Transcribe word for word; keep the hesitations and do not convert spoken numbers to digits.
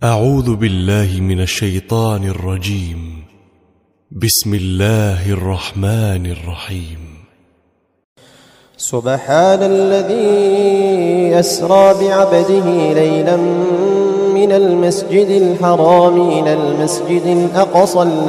أعوذ بالله من الشيطان الرجيم. بسم الله الرحمن الرحيم. سبحان الذي أسرى بعبده ليلا من المسجد الحرام إلى المسجد الأقصى